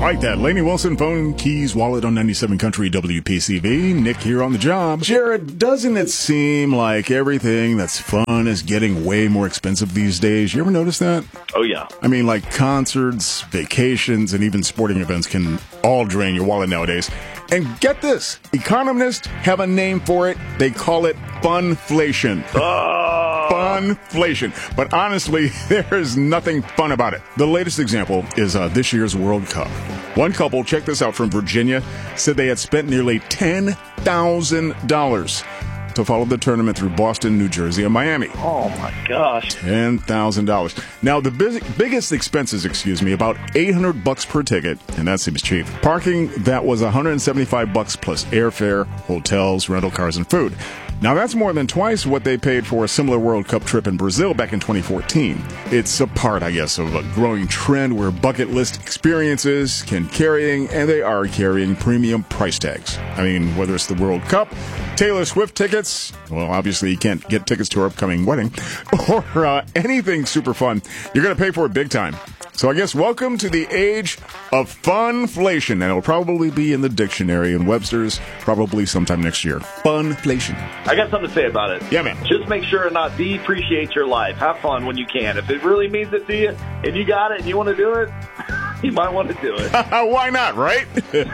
Like that. Lainey Wilson, phone, keys, wallet on 97 Country WPCV. Nick here on the job. Jared, doesn't it seem like everything that's fun is getting way more expensive these days? You ever notice that? Oh, yeah. I mean, like concerts, vacations, and even sporting events can all drain your wallet nowadays. And get this, economists have a name for it. They call it funflation. Funflation. But honestly, there's nothing fun about it. The latest example is this year's World Cup. One couple, check this out, from Virginia, said they had spent nearly $10,000 to follow the tournament through Boston, New Jersey, and Miami. Oh, my gosh. $10,000. Now, the biggest expenses, about $800 per ticket, and that seems cheap. Parking, that was $175 plus airfare, hotels, rental cars, and food. Now, that's more than twice what they paid for a similar World Cup trip in Brazil back in 2014. It's a part, I guess, of a growing trend where bucket list experiences and they are carrying premium price tags. I mean, whether it's the World Cup, Taylor Swift tickets, well, obviously you can't get tickets to her upcoming wedding, or anything super fun, you're going to pay for it big time. So I guess welcome to the age of funflation, and it'll probably be in the dictionary in Webster's probably sometime next year. Funflation. I got something to say about it. Yeah, man. Just make sure to not depreciate your life. Have fun when you can. If it really means it to you, and you got it and you want to do it, you might want to do it. Why not, right?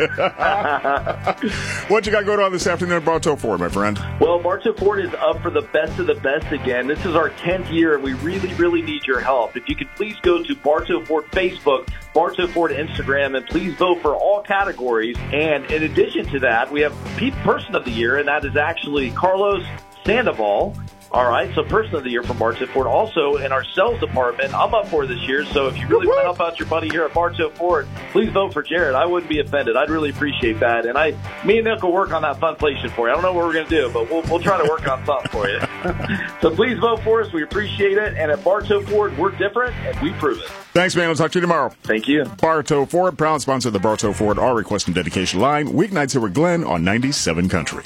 What you got going on this afternoon at Bartow Ford, my friend? Well, Bartow Ford is up for the best of the best again. This is our 10th year, and we really, really need your help. If you could please go to Bartow Ford Facebook, Bartow Ford Instagram, and please vote for all categories. And in addition to that, we have Person of the Year, and that is actually Carlos Sandoval. All right, so Person of the Year from Bartow Ford. Also, in our sales department, I'm up for this year, so if you really want to help out your buddy here at Bartow Ford, please vote for Jared. I wouldn't be offended. I'd really appreciate that. And me and Nick will work on that funflation for you. I don't know what we're going to do, but we'll try to work on something for you. So please vote for us. We appreciate it. And at Bartow Ford, we're different, and we prove it. Thanks, man. We'll talk to you tomorrow. Thank you. Bartow Ford, proud sponsor of the Bartow Ford Our Request and Dedication line. Weeknights here with Glenn on 97 Country.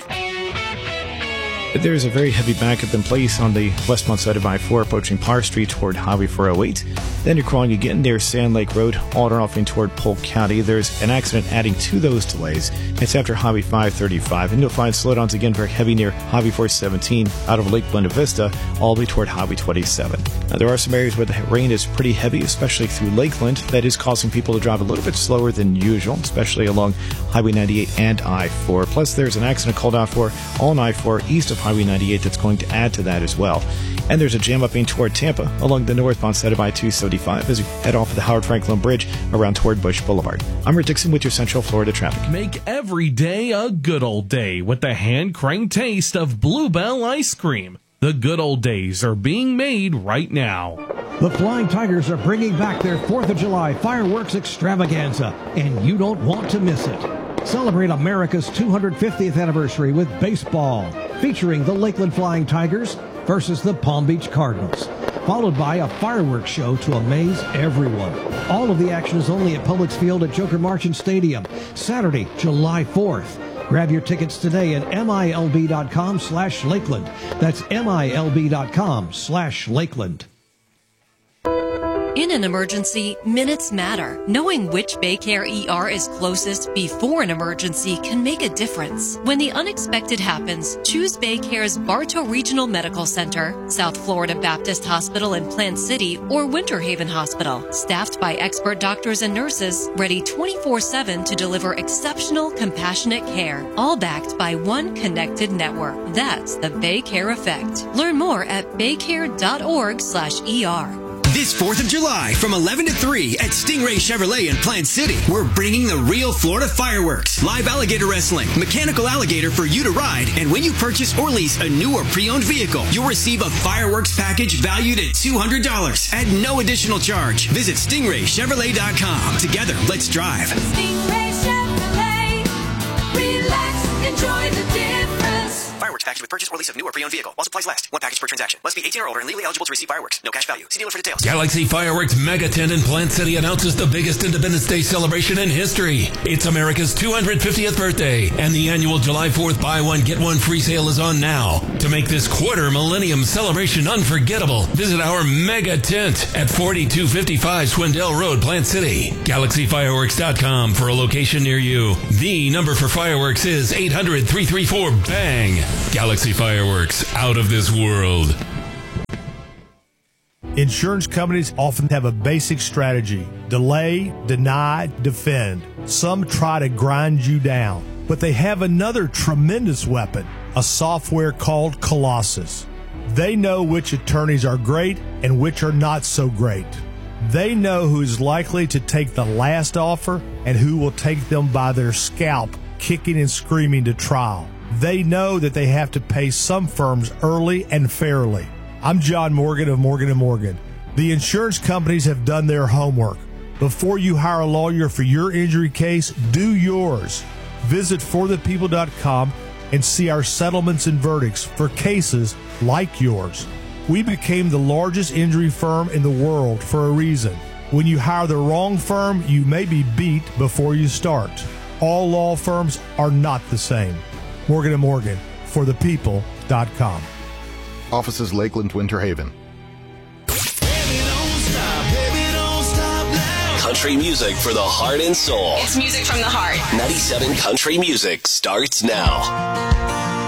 There's a very heavy backup in place on the westbound side of I-4 approaching Parr Street toward Highway 408. Then you're crawling again near Sand Lake Road, all off in toward Polk County. There's an accident adding to those delays. It's after Highway 535, and you'll find slowdowns again very heavy near Highway 417 out of Lake Buena Vista, all the way toward Highway 27. Now, there are some areas where the rain is pretty heavy, especially through Lakeland. That is causing people to drive a little bit slower than usual, especially along Highway 98 and I-4. Plus, there's an accident called out for on I-4 east of Highway 98 that's going to add to that as well. And there's a jam up in toward Tampa along the northbound side of I-275 as you head off of the Howard Franklin Bridge around toward Bush Boulevard. I'm Rick Dixon with your Central Florida traffic. Make every day a good old day with the hand-cranked taste of Bluebell ice cream. The good old days are being made right now. The Flying Tigers are bringing back their 4th of July fireworks extravaganza, and you don't want to miss it. Celebrate America's 250th anniversary with baseball, featuring the Lakeland Flying Tigers versus the Palm Beach Cardinals, followed by a fireworks show to amaze everyone. All of the action is only at Publix Field at Joker Marchant Stadium, Saturday, July 4th. Grab your tickets today at MILB.com/Lakeland. That's MILB.com/Lakeland. In an emergency, minutes matter. Knowing which Baycare ER is closest before an emergency can make a difference. When the unexpected happens, choose Baycare's Bartow Regional Medical Center, South Florida Baptist Hospital in Plant City, or Winter Haven Hospital. Staffed by expert doctors and nurses, ready 24/7 to deliver exceptional, compassionate care. All backed by one connected network. That's the Baycare effect. Learn more at baycare.org/ER. This 4th of July from 11 to 3 at Stingray Chevrolet in Plant City, we're bringing the real Florida fireworks, live alligator wrestling, mechanical alligator for you to ride, and when you purchase or lease a new or pre-owned vehicle, you'll receive a fireworks package valued at $200 at no additional charge. Visit StingrayChevrolet.com. Together, let's drive. Stingray Chevrolet. Relax, enjoy the difference. Fireworks package with purchase or lease of new or pre-owned vehicle. While supplies last. One package per transaction. Must be 18 or older and legally eligible to receive fireworks. No cash value. See dealer for details. Galaxy Fireworks Mega Tent in Plant City announces the biggest Independence Day celebration in history. It's America's 250th birthday, and the annual July 4th buy one, get one free sale is on now. To make this quarter millennium celebration unforgettable, visit our Mega Tent at 4255 Swindell Road, Plant City. GalaxyFireworks.com for a location near you. The number for fireworks is 800-334-BANG. Galaxy Fireworks, out of this world. Insurance companies often have a basic strategy: delay, deny, defend. Some try to grind you down, but they have another tremendous weapon, a software called Colossus. They know which attorneys are great and which are not so great. They know who's likely to take the last offer and who will take them by their scalp, kicking and screaming to trial. They know that they have to pay some firms early and fairly. I'm John Morgan of Morgan & Morgan. The insurance companies have done their homework. Before you hire a lawyer for your injury case, do yours. Visit forthepeople.com and see our settlements and verdicts for cases like yours. We became the largest injury firm in the world for a reason. When you hire the wrong firm, you may be beat before you start. All law firms are not the same. Morgan & Morgan, forthepeople.com. Offices Lakeland, Winter Haven. Country music for the heart and soul. It's music from the heart. 97 Country Music starts now.